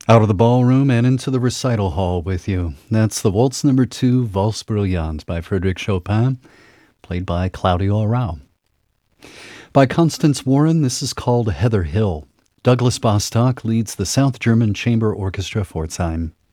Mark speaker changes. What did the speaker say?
Speaker 1: Out of the ballroom and into the recital hall with you. That's the Waltz Number 2, Valse Brillante by Frédéric Chopin, played by Claudio Arrau. By Constance Warren, this is called Heather Hill. Douglas Bostock leads the South German Chamber Orchestra Pforzheim.